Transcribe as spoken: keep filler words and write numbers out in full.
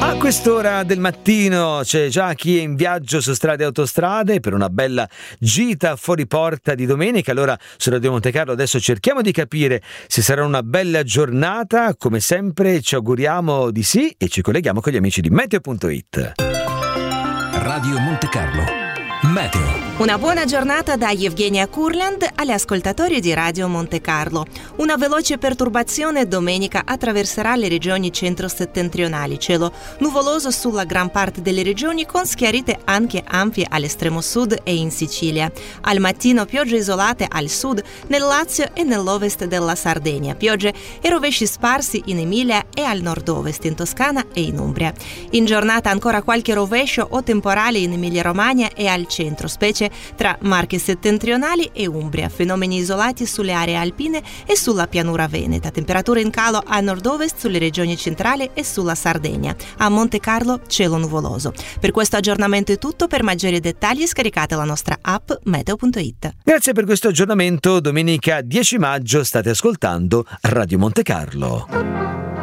A quest'ora del mattino c'è già chi è in viaggio su strade e autostrade per una bella gita fuori porta di domenica. Allora su Radio Monte Carlo adesso cerchiamo di capire se sarà una bella giornata. Come sempre ci auguriamo di sì e ci colleghiamo con gli amici di Meteo punto it. Radio Monte Carlo Meteo. Una buona giornata da Evgenia Kurland agli ascoltatori di Radio Monte Carlo. Una veloce perturbazione domenica attraverserà le regioni centro-settentrionali. Cielo nuvoloso sulla gran parte delle regioni con schiarite anche ampie all'estremo sud e in Sicilia. Al mattino piogge isolate al sud, nel Lazio e nell'ovest della Sardegna. Piogge e rovesci sparsi in Emilia e al nord-ovest, in Toscana e in Umbria. In giornata ancora qualche rovescio o temporale in Emilia-Romagna e al centro, specie tra Marche settentrionali e Umbria, fenomeni isolati sulle aree alpine e sulla pianura veneta, temperature in calo a nord-ovest sulle regioni centrali e sulla Sardegna. A Monte Carlo cielo nuvoloso. Per questo aggiornamento è tutto, per maggiori dettagli scaricate la nostra app Meteo punto it. Grazie per questo aggiornamento. Domenica dieci maggio state ascoltando Radio Monte Carlo.